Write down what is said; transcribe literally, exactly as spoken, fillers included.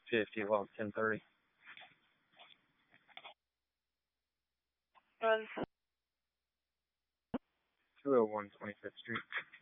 fifty, well, ten thirty. Run. two oh one twenty-fifth Street.